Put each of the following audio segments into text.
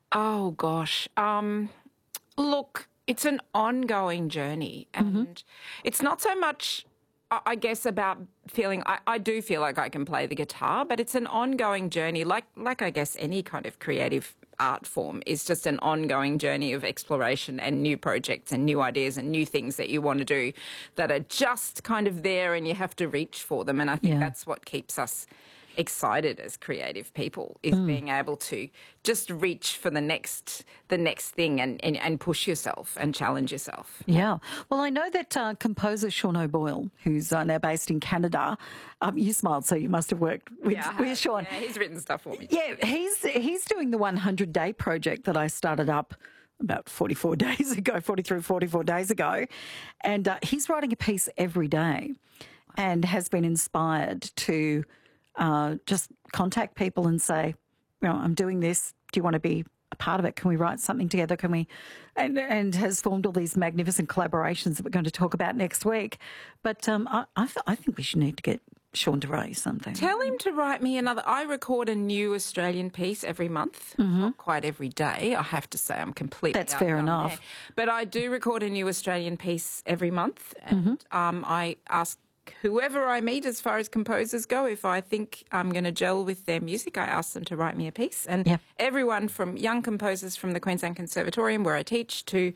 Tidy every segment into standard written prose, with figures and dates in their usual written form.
Oh gosh. Look, it's an ongoing journey, and it's not so much, I guess, about feeling. I do feel like I can play the guitar, but it's an ongoing journey. Like I guess any kind of creative art form is just an ongoing journey of exploration and new projects and new ideas and new things that you want to do that are just kind of there, and you have to reach for them. And I think that's what keeps us excited as creative people, is being able to just reach for the next thing and push yourself and challenge yourself. Yeah. Well, I know that composer Sean O'Boyle, who's now based in Canada, you smiled, so you must have worked with Sean. Yeah, he's written stuff for me. Yeah, he's doing the 100-day project that I started up about 44 days ago, 44 days ago. And he's writing a piece every day and has been inspired to just contact people and say, I'm doing this. Do you want to be a part of it? Can we write something together? Can we? And has formed all these magnificent collaborations that we're going to talk about next week. But I think we should need to get Sean to write something. Tell him to write me another. I record a new Australian piece every month. Not quite every day, I have to say. I'm completely That's fair enough. there. But I do record a new Australian piece every month, and I ask whoever I meet, as far as composers go, if I think I'm going to gel with their music, I ask them to write me a piece. And everyone from young composers from the Queensland Conservatorium, where I teach, to,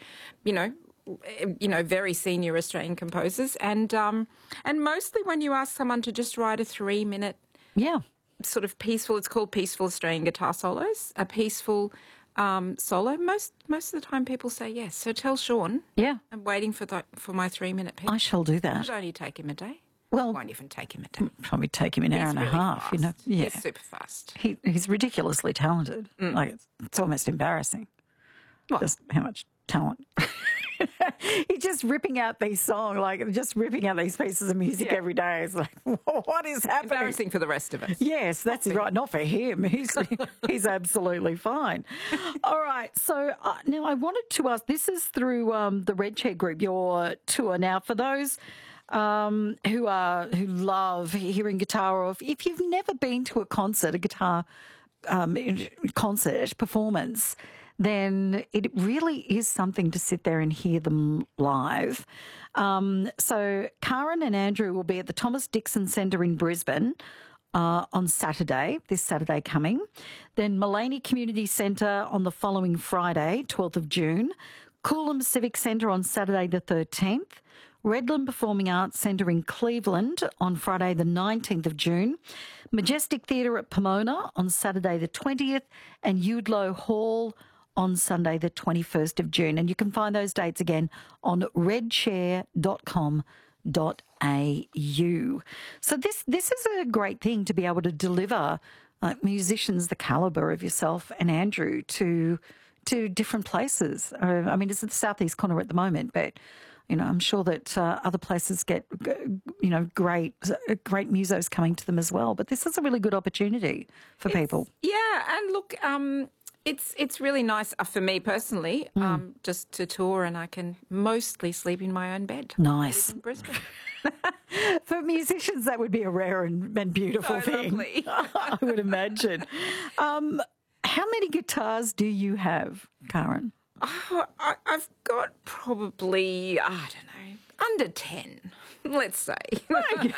very senior Australian composers. And mostly when you ask someone to just write a 3-minute sort of peaceful, it's called Peaceful Australian Guitar Solos, a peaceful solo, most of the time people say yes. So tell Sean. Yeah. I'm waiting for my 3-minute piece. I shall do that. It'll only take him a day. Well, it won't even take him a day. Probably take him an hour and a half. Fast. Yeah. He's super fast. He's ridiculously talented. Like it's almost embarrassing. What? Just how much talent. He's just ripping out these songs, just ripping out these pieces of music every day. It's like, what is happening? Embarrassing for the rest of us. Yes, that's right. Not for him. He's absolutely fine. All right. So now I wanted to ask, this is through the Red Chair Group, your tour. Now, for those who love hearing guitar, or if you've never been to a concert, a guitar concert performance, then it really is something to sit there and hear them live. So Karen and Andrew will be at the Thomas Dixon Centre in Brisbane on Saturday, this Saturday coming. Then Mullaney Community Centre on the following Friday, 12th of June. Coolum Civic Centre on Saturday the 13th. Redland Performing Arts Centre in Cleveland on Friday the 19th of June. Majestic Theatre at Pomona on Saturday the 20th. And Udlow Hall on Sunday the 21st of June. And you can find those dates again on redchair.com.au. So this is a great thing to be able to deliver musicians the calibre of yourself and Andrew to different places. I mean, it's at the southeast corner at the moment, but I'm sure that other places get great musos coming to them as well. But this is a really good opportunity for people. Yeah, and look, it's really nice for me personally, just to tour, and I can mostly sleep in my own bed. Nice. In Brisbane. For musicians, that would be a rare and beautiful thing. Lovely. I would imagine. How many guitars do you have, Karen? Oh, I've got probably, I don't know, under 10, let's say. I've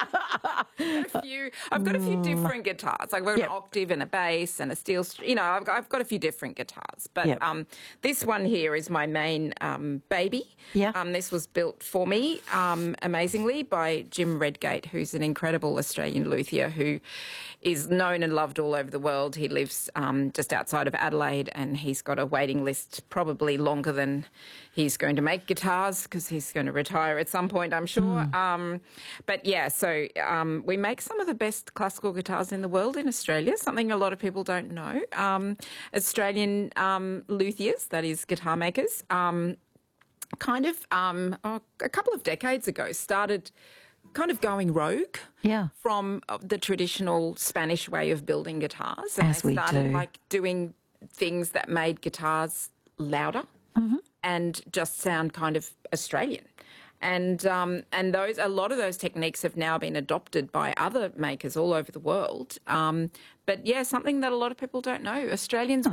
got a few different guitars. I've got an octave and a bass and a steel string. I've got a few different guitars. But this one here is my main baby. Yeah. This was built for me, amazingly, by Jim Redgate, who's an incredible Australian luthier who is known and loved all over the world. He lives just outside of Adelaide, and he's got a waiting list probably longer than he's going to make guitars, because he's going to retire at some point, I'm sure. But yeah, so we make some of the best classical guitars in the world in Australia, something a lot of people don't know. Australian luthiers, that is guitar makers, a couple of decades ago started kind of going rogue from the traditional Spanish way of building guitars. And they started doing things that made guitars louder and just sound kind of Australian. And a lot of those techniques have now been adopted by other makers all over the world. But yeah, something that a lot of people don't know. Australians